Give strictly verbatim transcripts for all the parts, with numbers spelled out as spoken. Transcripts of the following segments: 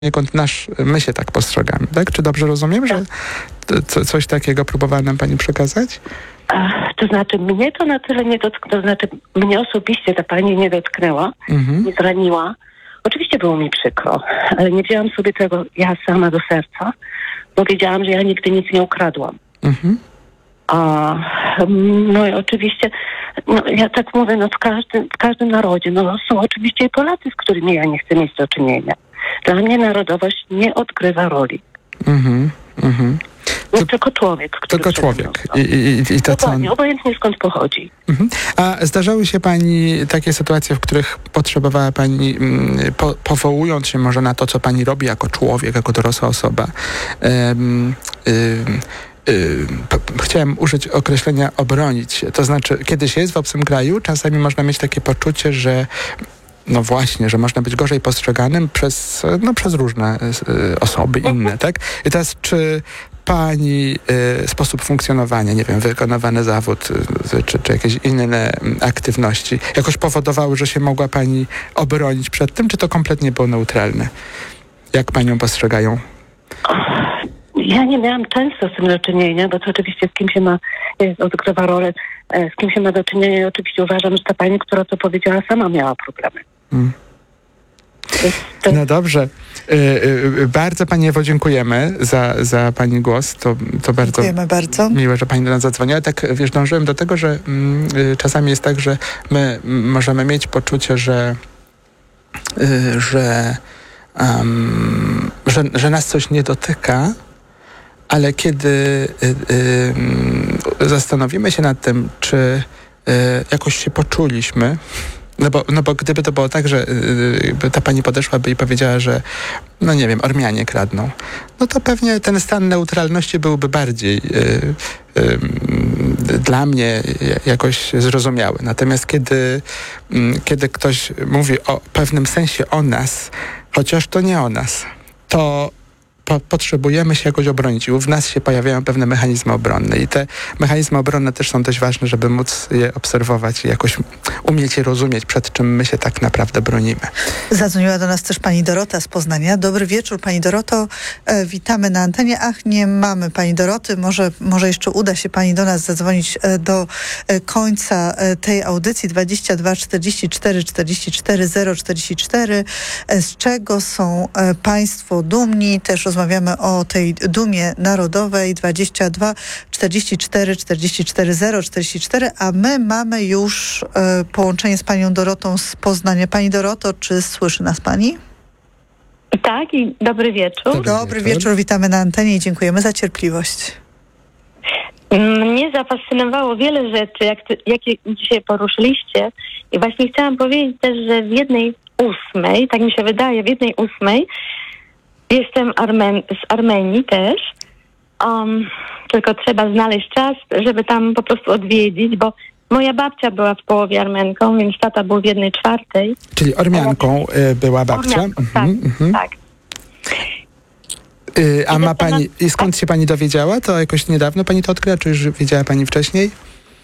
poniekąd nasz, my się tak postrzegamy, tak? Czy dobrze rozumiem, że to, coś takiego próbowała nam pani przekazać? Ach, to znaczy, mnie to na tyle nie dotknęło, to znaczy, mnie osobiście ta pani nie dotknęła, Mhm. nie zraniła. Oczywiście było mi przykro, ale nie wzięłam sobie tego ja sama do serca, bo wiedziałam, że ja nigdy nic nie ukradłam. Mhm. A, no i oczywiście, no, ja tak mówię, no w każdym, w każdym narodzie, no są oczywiście i Polacy, z którymi ja nie chcę mieć do czynienia. Dla mnie narodowość nie odgrywa roli. Mhm. Mhm. Jest tylko człowiek, który Tylko człowiek. I, i, i to, co on... obojętnie skąd pochodzi. Mhm. A zdarzały się pani takie sytuacje, w których potrzebowała pani, po, powołując się może na to, co pani robi jako człowiek, jako dorosła osoba, um, um, chciałem użyć określenia obronić się. To znaczy, kiedy się jest w obcym kraju, czasami można mieć takie poczucie, że no właśnie, że można być gorzej postrzeganym przez, no, przez różne y, osoby inne, tak? I teraz, czy pani y, sposób funkcjonowania, nie wiem, wykonywany zawód, y, czy, czy jakieś inne y, aktywności jakoś powodowały, że się mogła pani obronić przed tym, czy to kompletnie było neutralne? Jak panią postrzegają? Ja nie miałam często z tym do czynienia, bo to oczywiście z kim się ma, odgrywa rolę, z kim się ma do czynienia i oczywiście uważam, że ta pani, która to powiedziała, sama miała problemy. Hmm. To... No dobrze. Y, y, bardzo pani Ewo dziękujemy za, za pani głos. To, to bardzo, bardzo miłe, że pani do nas zadzwoniła. Tak, wiesz, dążyłem do tego, że y, czasami jest tak, że my możemy mieć poczucie, że y, że, um, że że nas coś nie dotyka, ale kiedy y, y, zastanowimy się nad tym, czy y, jakoś się poczuliśmy, no bo, no bo gdyby to było tak, że y, ta pani podeszłaby i powiedziała, że no nie wiem, Ormianie kradną, no to pewnie ten stan neutralności byłby bardziej y, y, dla mnie jakoś zrozumiały. Natomiast kiedy, y, kiedy ktoś mówi o pewnym sensie o nas, chociaż to nie o nas, to Po, potrzebujemy się jakoś obronić i w nas się pojawiają pewne mechanizmy obronne i te mechanizmy obronne też są dość ważne, żeby móc je obserwować i jakoś umieć je rozumieć, przed czym my się tak naprawdę bronimy. Zadzwoniła do nas też pani Dorota z Poznania. Dobry wieczór, pani Doroto. E, witamy na antenie. Ach, nie mamy pani Doroty. Może, może jeszcze uda się pani do nas zadzwonić e, do e, końca e, tej audycji. dwadzieścia dwa czterdzieści cztery czterdzieści cztery zero czterdzieści cztery. E, z czego są e, państwo dumni? Też rozmawiamy o tej dumie narodowej. dwadzieścia dwa czterdzieści cztery czterdzieści cztery zero czterdzieści cztery, a my mamy już e, połączenie z panią Dorotą z Poznania. Pani Doroto, czy słyszy nas pani? Tak, i dobry wieczór. Dobry, dobry wieczór. wieczór, witamy na antenie i dziękujemy za cierpliwość. Mnie zafascynowało wiele rzeczy, jak ty, jakie dzisiaj poruszyliście, i właśnie chciałam powiedzieć też, że w jednej ósmej, tak mi się wydaje, w jednej ósmej jestem Armen- z Armenii też, um, tylko trzeba znaleźć czas, żeby tam po prostu odwiedzić, bo moja babcia była w połowie Armenką, więc tata był w jednej czwartej. Czyli Ormianką y, była babcia? Ormianką, tak, mhm, mhm. tak. Y, a ma pani, i skąd się pani dowiedziała? To jakoś niedawno pani to odkryła, czy już wiedziała pani wcześniej?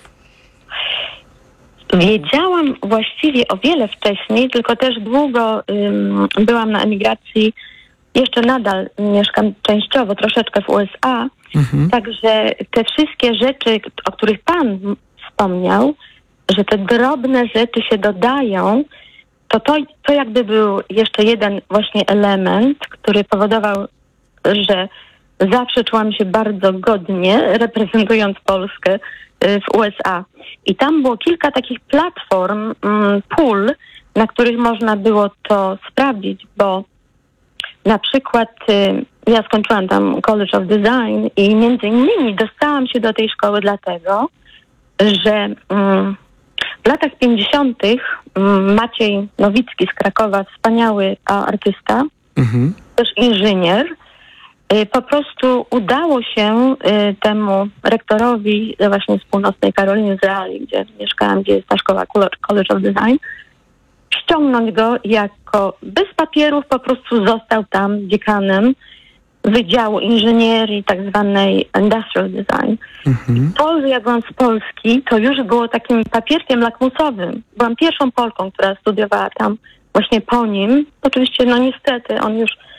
Wiedziałam właściwie o wiele wcześniej, tylko też długo ym, byłam na emigracji. Jeszcze nadal mieszkam częściowo, troszeczkę w U S A. Mhm. Także te wszystkie rzeczy, o których pan wspomniał, że te drobne rzeczy się dodają, to to, to jakby był jeszcze jeden właśnie element, który powodował, że zawsze czułam się bardzo godnie, reprezentując Polskę w U S A. I tam było kilka takich platform, pól, na których można było to sprawdzić, bo na przykład y, ja skończyłam tam College of Design i między innymi dostałam się do tej szkoły dlatego, że y, w latach pięćdziesiątych y, Maciej Nowicki z Krakowa, wspaniały artysta, mhm. też inżynier, y, po prostu udało się y, temu rektorowi właśnie z północnej Karoliny z Reali, gdzie mieszkałam, gdzie jest ta szkoła College of Design, ściągnąć go jako bez papierów, po prostu został tam dziekanem Wydziału Inżynierii, tak zwanej Industrial Design. Mhm. To, że ja byłam z Polski, to już było takim papierkiem lakmusowym. Byłam pierwszą Polką, która studiowała tam właśnie po nim. Oczywiście, no niestety, on już